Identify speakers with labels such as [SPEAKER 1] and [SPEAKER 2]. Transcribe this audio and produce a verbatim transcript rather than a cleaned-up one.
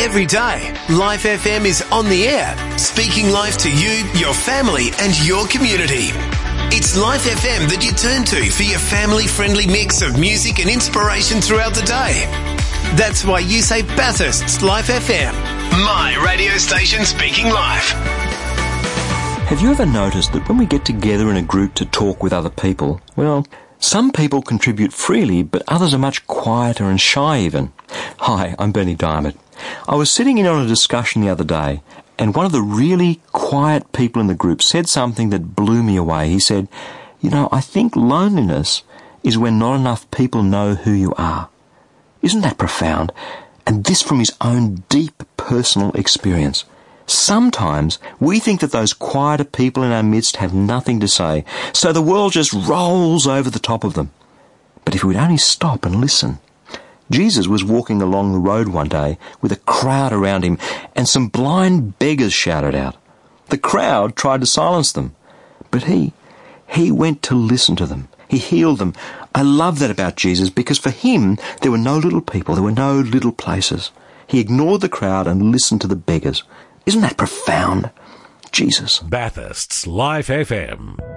[SPEAKER 1] Every day, Life F M is on the air, speaking life to you, your family and your community. It's Life F M that you turn to for your family-friendly mix of music and inspiration throughout the day. That's why you say Bathurst's Life F M, my radio station speaking life.
[SPEAKER 2] Have you ever noticed that when we get together in a group to talk with other people, well, some people contribute freely, but others are much quieter and shy even. Hi, I'm Bernie Diamond. I was sitting in on a discussion the other day, and one of the really quiet people in the group said something that blew me away. He said, you know, I think loneliness is when not enough people know who you are. Isn't that profound? And this from his own deep personal experience. Sometimes we think that those quieter people in our midst have nothing to say, so the world just rolls over the top of them. But if we'd only stop and listen. Jesus was walking along the road one day with a crowd around him, and some blind beggars shouted out. The crowd tried to silence them, but he, he went to listen to them. He healed them. I love that about Jesus, because for him there were no little people, there were no little places. He ignored the crowd and listened to the beggars. Isn't that profound? Jesus.
[SPEAKER 3] Bathurst's Life F M.